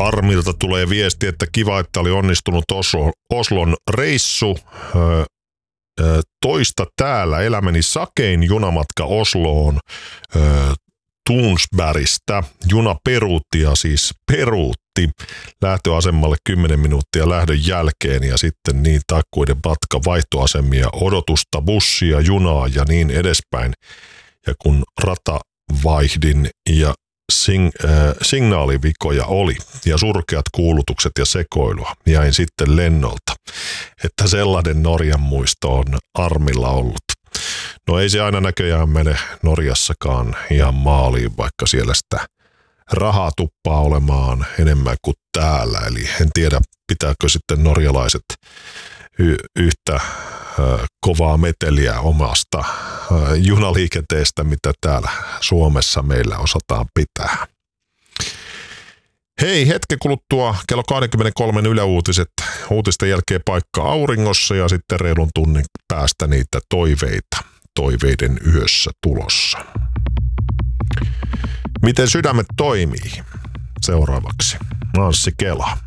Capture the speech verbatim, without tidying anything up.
Armilta tulee viesti, että kiva, että oli onnistunut Oslo, Oslon reissu. Öö, toista täällä. Elämäni sakein junamatka Osloon öö, Tunsbergistä. Juna peruutti ja siis peruutti lähtöasemalle kymmenen minuuttia lähdön jälkeen ja sitten niin takkuiden matka, vaihtoasemia, odotusta, bussia, junaa ja niin edespäin. Ja kun rata vaihdin ja sing, äh, signaalivikoja oli ja surkeat kuulutukset ja sekoilua, jäin sitten lennolta. Että sellainen Norjan muisto on Armilla ollut. No ei se aina näköjään mene Norjassakaan ihan maaliin, vaikka siellä sitä rahaa tuppaa olemaan enemmän kuin täällä. Eli en tiedä, pitääkö sitten norjalaiset y- yhtä äh, kovaa meteliä omasta äh, junaliikenteestä, mitä täällä Suomessa meillä osataan pitää. Hei, hetken kuluttua kello kaksikymmentäkolme Yle-uutiset. Uutisten jälkeen paikka auringossa ja sitten reilun tunnin päästä niitä toiveita. Toiveiden yössä tulossa. Miten sydämet toimii? Seuraavaksi Anssi Kela.